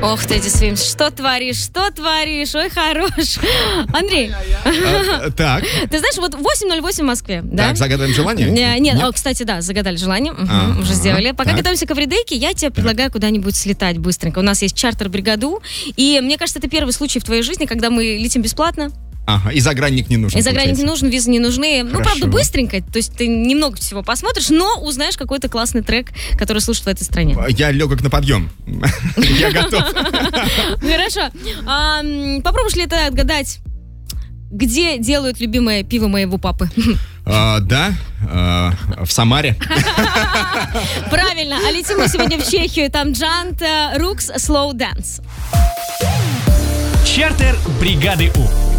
Ох ты, своим, что творишь, ой, хорош. Андрей, Так, ты знаешь, вот 8:08 в Москве, да? так, загадаем желание? Нет, кстати, да, загадали желание, уже сделали. Пока так. готовимся к эвридейке, я тебе предлагаю куда-нибудь слетать быстренько. У нас есть чартер-бригаду, и мне кажется, это первый случай в твоей жизни, когда мы летим бесплатно. Ага, и загранник не нужен. И загранник не нужен, визы не нужны. Ну, Хорошо. правда, быстренько, то есть ты немного всего посмотришь, но узнаешь какой-то классный трек, который слушают в этой стране. Я легок на подъем. Я готов. Хорошо. Попробуешь ли это отгадать, где делают любимое пиво моего папы? Да, в Самаре. Правильно, а летим мы сегодня в Чехию, там Джант Рукс Slow Dance. Чартер бригады У.